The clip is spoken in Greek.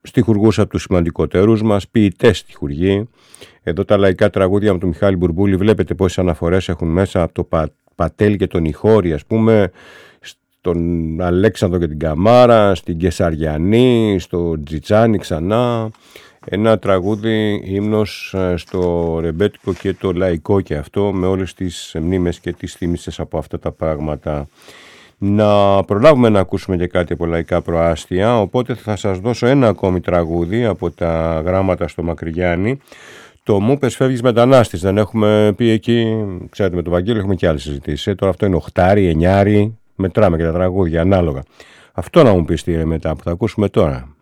στιχουργούς από τους σημαντικότερους μας, ποιητές στιχουργοί. Εδώ τα λαϊκά τραγούδια με τον Μιχάλη Μπουρμπούλη βλέπετε πόσες αναφορές έχουν μέσα, από το Πατέλ και τον Ηχώρη, ας πούμε, στον Αλέξανδρο και την Καμάρα, στην Κεσαριανή, στο Τζιτσάνι ξανά. Ένα τραγούδι ύμνος στο ρεμπέτικο και το λαϊκό και αυτό, με όλες τις μνήμες και τις θύμησες από αυτά τα πράγματα. Να προλάβουμε να ακούσουμε και κάτι από λαϊκά προάστια, οπότε θα σας δώσω ένα ακόμη τραγούδι από τα γράμματα στο Μακρυγιάννη. Το «Μου πες φεύγεις μετανάστης», δεν έχουμε πει εκεί, ξέρετε με τον Βαγγέλη έχουμε και άλλες συζητήσεις. Τώρα αυτό είναι οχτάρι, εννιάρι, μετράμε και τα τραγούδια ανάλογα. Αυτό να μου πεις τι είναι μετά που θα ακούσουμε τώρα.